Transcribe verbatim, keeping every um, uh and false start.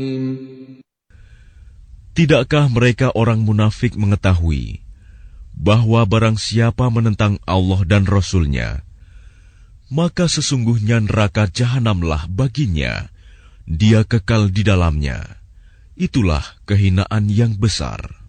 Tidakkah mereka orang munafik mengetahui bahwa barang siapa menentang Allah dan Rasul-Nya, maka sesungguhnya neraka jahanamlah baginya, dia kekal di dalamnya. Itulah kehinaan yang besar.